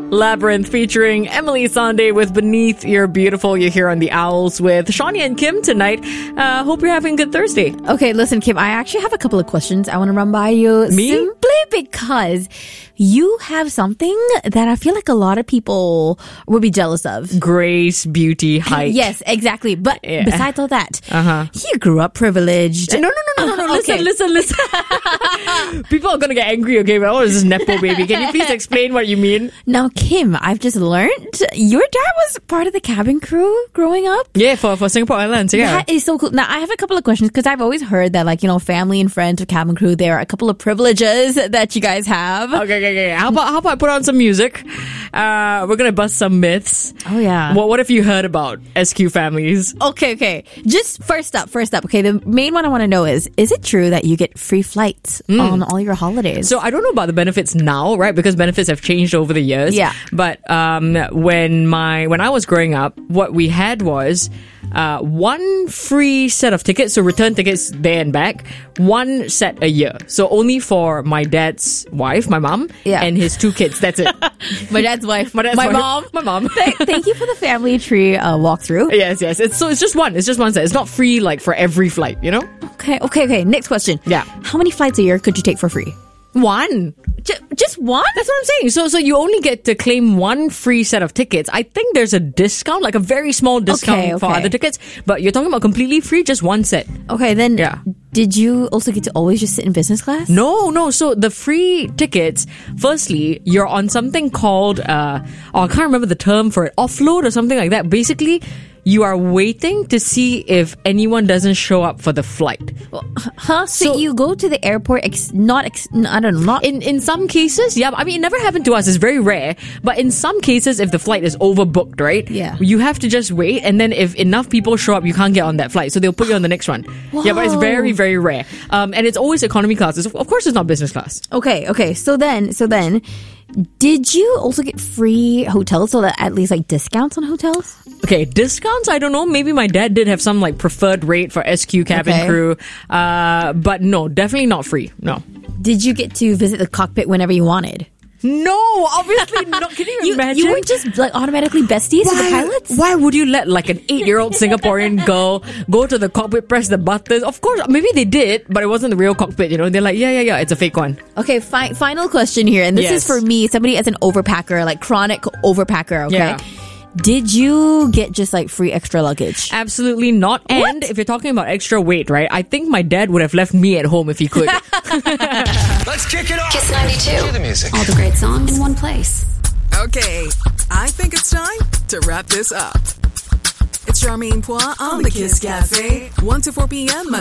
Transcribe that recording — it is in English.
Labyrinth featuring Emily Sandé with Beneath You're Beautiful. You're here on The Owls with Shawnee and Kim tonight. Hope you're having a good Thursday. Okay, listen, Kim, I actually have a couple of questions I want to run by you. Me? Simply because you have something that I feel like a lot of people would be jealous of. Grace, beauty, height. Yes, exactly. But besides all that, you grew up privileged. No. Okay. Listen. People are going to get angry, okay? But what is this Nepo baby? Can you please explain what you mean? Now, Kim, I've just learned your dad was part of the cabin crew growing up. Yeah, for Singapore Airlines, yeah. That is so cool. Now, I have a couple of questions because I've always heard that, like, you know, family and friends of cabin crew, there are a couple of privileges that you guys have. Okay. How about I put on some music? We're going to bust some myths. Oh, yeah. What have you heard about SQ families? Okay. Just first up. Okay, the main one I want to know is it true that you get free flights on all your holidays? So I don't know about the benefits now, right? Because benefits have changed over the years. Yeah. But when I was growing up, what we had was one free set of tickets, so return tickets there and back, one set a year. So only for my dad's wife, my mom, and his two kids. That's it. My dad's wife, my mom. Thank you for the family tree walkthrough. Yes. It's just one. It's just one set. It's not free like for every flight, you know? Okay. Next question. Yeah. How many flights a year could you take for free? One. Just one? That's what I'm saying. So you only get to claim one free set of tickets. I think there's a discount, like a very small discount for other tickets. But you're talking about completely free, just one set. Okay, then did you also get to always just sit in business class? No. So the free tickets, firstly, you're on something called, I can't remember the term for it, offload or something like that. Basically, you are waiting to see if anyone doesn't show up for the flight. So you go to the airport, I don't know. In some cases, yeah. I mean, it never happened to us. It's very rare. But in some cases, if the flight is overbooked, right? Yeah. You have to just wait. And then if enough people show up, you can't get on that flight. So they'll put you on the next one. Whoa. Yeah, but it's very, very rare. And it's always economy class. Of course, it's not business class. Okay. So then, did you also get free hotels, so that at least like discounts on hotels? Okay, discounts, I don't know. Maybe my dad did have some like preferred rate for SQ cabin crew. But no, definitely not free. No. Did you get to visit the cockpit whenever you wanted? No, obviously not. Can you imagine? You weren't just like automatically besties with the pilots? Why would you let like an 8-year-old Singaporean girl go to the cockpit, press the buttons? Of course, maybe they did, but it wasn't the real cockpit, you know? They're like, yeah, it's a fake one. Okay, final question here. And this is for me, somebody as an overpacker, like chronic overpacker, okay? Yeah. Did you get just like free extra luggage? Absolutely not. What? And if you're talking about extra weight, right? I think my dad would have left me at home if he could. Let's kick it off. Kiss 92. Cue the music. All the great songs in one place. Okay, I think it's time to wrap this up. It's Charmaine Pois on the Kiss Cafe, 1 to 4 p.m.